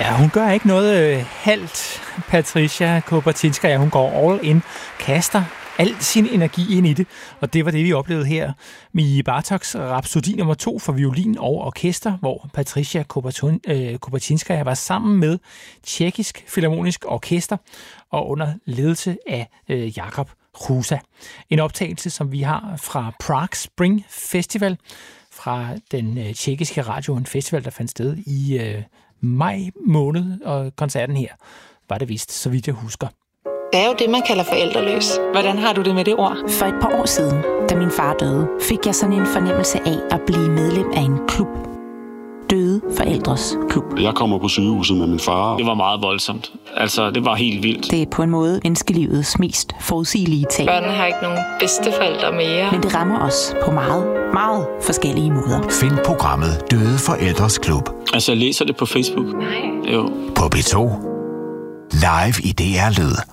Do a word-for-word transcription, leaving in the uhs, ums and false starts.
Ja, hun gør ikke noget øh, halvt, Patricia Kubatinskaja. Hun går all in, kaster al sin energi ind i det, og det var det, vi oplevede her med Bartoks Rhapsodi nummer to for violin og orkester, hvor Patricia Kubatinskaja var sammen med Tjekkisk Filharmonisk Orkester og under ledelse af øh, Jakob Hrusa. En optagelse, som vi har fra Prague Spring Festival, fra den øh, tjekkiske radio, en festival, der fandt sted i øh, maj måned, og koncerten her var det vist, så vidt jeg husker. Det er jo det, man kalder forældreløs. Hvordan har du det med det ord? For et par år siden, da min far døde, fik jeg sådan en fornemmelse af at blive medlem af en klub. Døde Forældres Klub. Jeg kommer på sygehuset med min far. Det var meget voldsomt. Altså, det var helt vildt. Det er på en måde menneskelivets mest forudsigelige tab. Børnene har ikke nogen bedsteforældre mere. Men det rammer os på meget, meget forskellige måder. Find programmet Døde Forældres Klub. Altså, jeg læser det på Facebook. Nej. Jo. På P to. Live i D R Lyd.